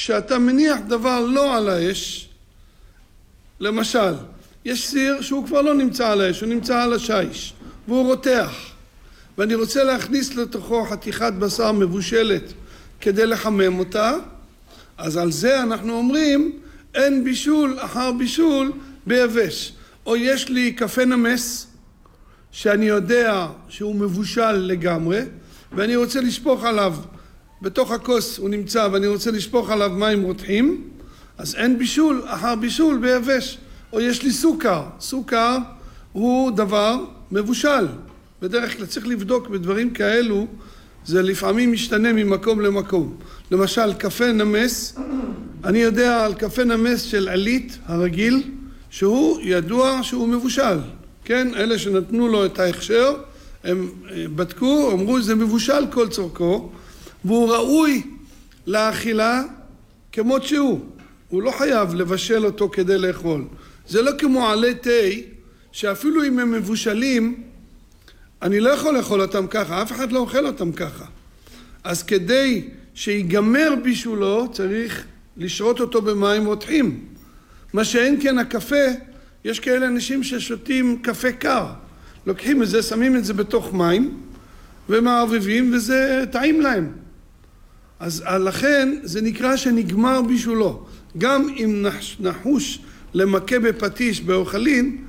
כשאתה מניח דבר לא על האש, למשל, יש סיר שהוא כבר לא נמצא על האש, הוא נמצא על השיש, והוא רותח, ואני רוצה להכניס לתוכו חתיכת בשר מבושלת כדי לחמם אותה, אז על זה אנחנו אומרים, אין בישול אחר בישול ביבש. או יש לי קפה נמס, שאני יודע שהוא מבושל לגמרי, ואני רוצה לשפוך עליו, בתוך הכוס הוא נמצא, ואני רוצה לשפוך עליו מים רותחים, אז אין בישול אחר בישול ביבש. או יש לי סוכר, סוכר הוא דבר מבושל. בדרך כלל צריך לבדוק בדברים כאלו, זה לפעמים משתנה ממקום למקום. למשל, קפה נמס, אני יודע על קפה נמס של עלית הרגיל, שהוא ידוע שהוא מבושל. כן, אלה שנתנו לו את ההכשר, הם בדקו, אמרו זה מבושל כל צורכו, והוא ראוי לאכילה כמות שהוא. הוא לא חייב לבשל אותו כדי לאכול. זה לא כמו עלי תה, שאפילו אם הם מבושלים, אני לא יכול לאכול אותם ככה, אף אחד לא אוכל אותם ככה. אז כדי שיגמר בישולו, צריך לשרות אותו במים רותחים. מה שאין כן הקפה, יש כאלה אנשים ששותים קפה קר. לוקחים את זה, שמים את זה בתוך מים, ומערבבים, וזה טעים להם. אז לכן זה נקרא שנגמר בישולו. גם אם נחוש למכה בפטיש באוכלין,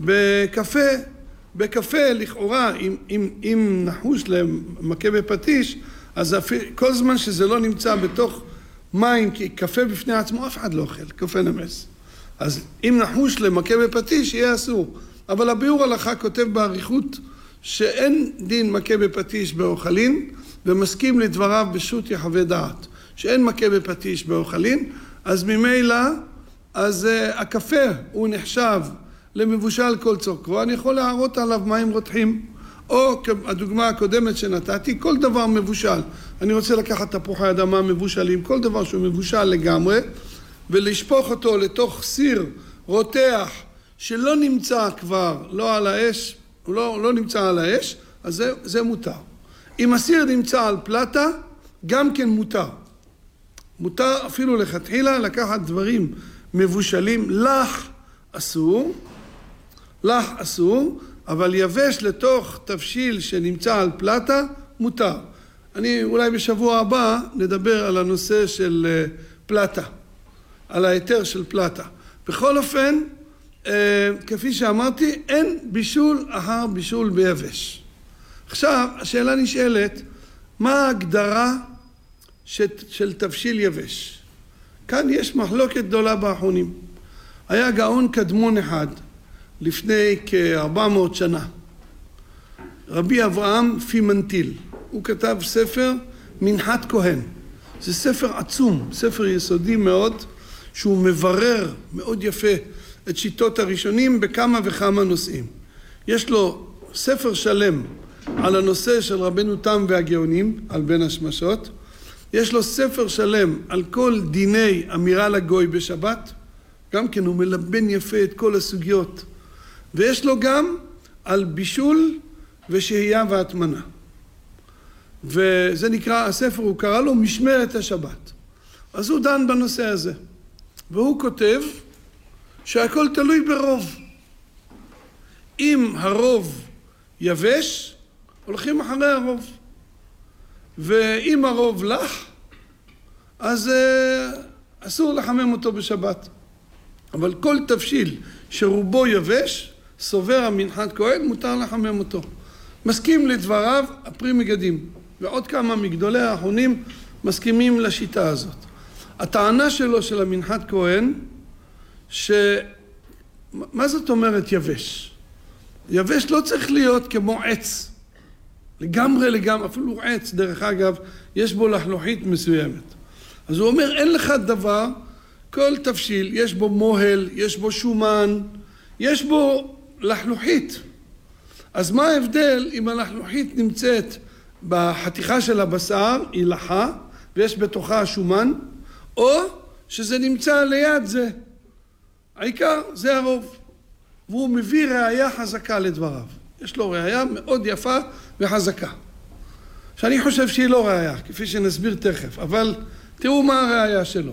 בקפה לכאורה, אם נחוש למכה בפטיש, אז כל זמן שזה לא נמצא בתוך מים, כי קפה בפני עצמו אף אחד לא אוכל, קפה נמס. אז אם נחוש למכה בפטיש, יהיה אסור. אבל הביאור הלכה כותב בעריכות שאין דין מכה בפטיש באוכלין, ומסכים לדבריו בשו"ת יחווה דעת, שאין מכה בפטיש באוכלין, אז ממילא, אז הקפה הוא נחשב למבושל כל צורכו, אני יכול להראות עליו מים רותחים, או הדוגמה הקודמת שנתתי, כל דבר מבושל. אני רוצה לקחת תפוחי אדמה מבושלים, כל דבר שהוא מבושל לגמרי, ולשפוך אותו לתוך סיר רותח שלא נמצא כבר, לא על האש, הוא לא נמצא על האש, אז זה מותר. אם הסיר נמצא על פלטה, גם כן מותר. מותר אפילו לכתחילה לקחת דברים מבושלים, לך אסור, אבל יבש לתוך תבשיל שנמצא על פלטה, מותר. אני אולי בשבוע הבא נדבר על הנושא של פלטה, על ההיתר של פלטה. בכל אופן, כפי שאמרתי, אין בישול אחר בישול ביבש. עכשיו, השאלה נשאלת, מה ההגדרה של תבשיל יבש? כאן יש מחלוקת גדולה באחרונים. היה גאון קדמון אחד, לפני כ-400 שנה, רבי אברהם פימנטיל. הוא כתב ספר מנחת כהן. זה ספר עצום, ספר יסודי מאוד, שהוא מברר מאוד יפה את שיטות הראשונים בכמה וכמה נושאים. יש לו ספר שלם על הנושא של רבנו תם והגאונים, על בין השמשות. יש לו ספר שלם על כל דיני אמירה לגוי בשבת. גם כן הוא מלבן יפה את כל הסוגיות. ויש לו גם על בישול ושהייה והטמנה. וזה נקרא, הספר הוא קרא לו משמרת השבת. אז הוא דן בנושא הזה. והוא כותב שהכל תלוי ברוב. אם הרוב יבש, הולכים אחרי הרוב. ואם הרוב לח, אז אסור לחמם אותו בשבת. אבל כל תבשיל שרובו יבש, סובר המנחת כהן, מותר לחמם אותו. מסכים לדבריו הפרי מגדים. ועוד כמה מגדולי האחרונים מסכימים לשיטה הזאת. הטענה שלו, של המנחת כהן, מה זאת אומרת יבש? יבש לא צריך להיות כמו עץ. לגמרי, אפילו עץ, דרך אגב, יש בו לחלוחית מסוימת. אז הוא אומר, אין לך דבר, כל תבשיל, יש בו מוהל, יש בו שומן, יש בו לחלוחית. אז מה ההבדל אם הלחלוחית נמצאת בחתיכה של הבשר, היא לחה, ויש בתוכה שומן, או שזה נמצא ליד זה. העיקר זה הרוב. והוא מביא ראיה חזקה לדבריו. יש לו ראיה מאוד יפה וחזקה. שאני חושב שהיא לא ראיה, כפי שנסביר תכף, אבל תראו מה הראיה שלו.